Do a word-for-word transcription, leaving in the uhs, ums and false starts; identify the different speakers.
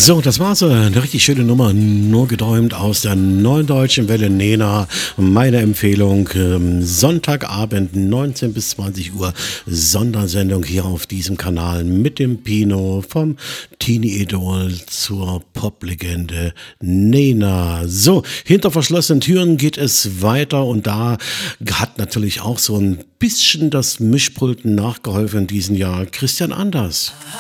Speaker 1: So, das war so eine richtig schöne Nummer, nur geträumt aus der Neuen Deutschen Welle Nena. Meine Empfehlung, ähm, Sonntagabend neunzehn bis zwanzig Uhr, Sondersendung hier auf diesem Kanal mit dem Pino vom Teenie-Idol zur Poplegende Nena. So, hinter verschlossenen Türen geht es weiter und da hat natürlich auch so ein bisschen das Mischpult nachgeholfen in diesem Jahr Christian Anders.